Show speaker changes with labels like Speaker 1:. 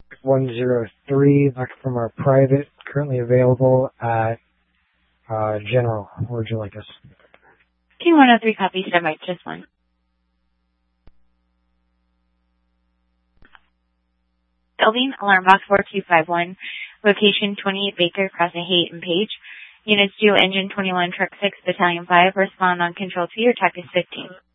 Speaker 1: 103, looking from our private, currently available at General. Where would you like us?
Speaker 2: King-103 copy, stand by, just one. Building, alarm box 4251, location 28 Baker, crossing Haight and Page. Units 2, engine 21, truck 6, battalion 5, respond on control 2, your type is 15.